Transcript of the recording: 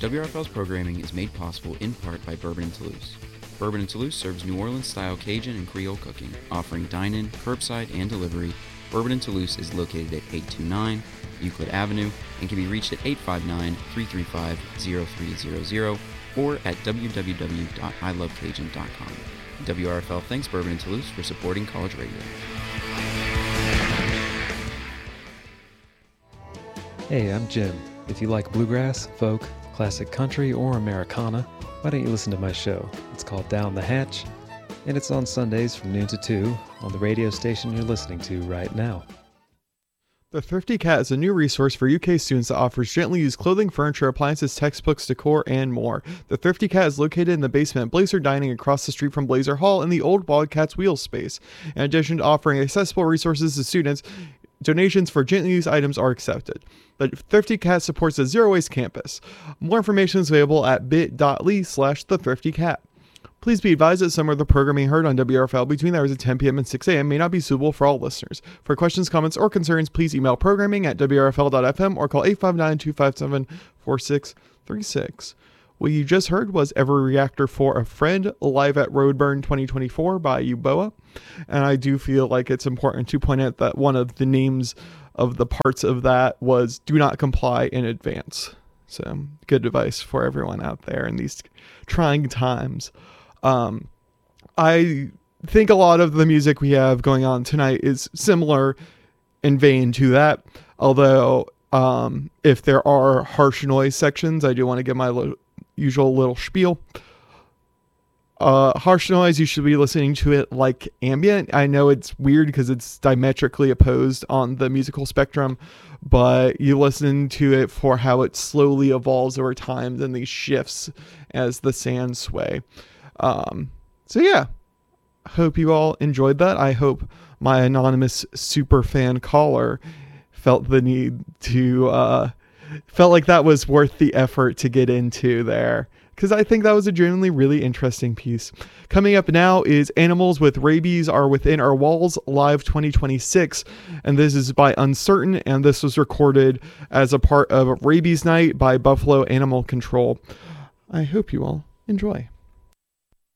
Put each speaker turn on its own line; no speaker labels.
WRFL's programming is made possible in part by Bourbon and Toulouse. Bourbon and Toulouse serves New Orleans-style Cajun and Creole cooking, offering dine-in, curbside, and delivery. Bourbon and Toulouse is located at 829 Euclid Avenue and can be reached at 859-335-0300 or at www.ilovecajun.com. WRFL thanks Bourbon and Toulouse for supporting college radio.
Hey, I'm Jim. If you like bluegrass, folk, classic country, or Americana, why don't you listen to my show? It's called Down the Hatch, and it's on Sundays from noon to 2 on the radio station you're listening to right now.
The Thrifty Cat is a new resource for UK students that offers gently used clothing, furniture, appliances, textbooks, decor, and more. The Thrifty Cat is located in the basement at Blazer Dining across the street from Blazer Hall in the old Wildcats Wheel space. In addition to offering accessible resources to students, donations for gently used items are accepted. The Thrifty Cat supports a zero-waste campus. More information is available at bit.ly/thethriftycat. Please be advised that some of the programming heard on WRFL between the hours of 10 p.m. and 6 a.m. may not be suitable for all listeners. For questions, comments, or concerns, please email programming at wrfl.fm or call 859-257-4636. What you just heard was Every Reactor for a Friend, live at Roadburn 2024 by Euboa. And I do feel like it's important to point out that one of the names of the parts of that was Do Not Comply in Advance. So, good advice for everyone out there in these trying times. I think a lot of the music we have going on tonight is similar in vein to that. Although, if there are harsh noise sections, I do want to give my usual little spiel. Harsh noise, you should be listening to it like ambient. I know it's weird because it's diametrically opposed on the musical spectrum, but you listen to it for how it slowly evolves over time and these shifts as the sands sway. So yeah, hope you all enjoyed that. I hope my anonymous super fan caller felt the need to, felt like that was worth the effort to get into there, because I think that was a genuinely really interesting piece. Coming up now is Animals with Rabies Are Within Our Walls Live 2026, and this is by Uncertain, and this was recorded as a part of Rabies Night by Buffalo Animal Control. I hope you all enjoy.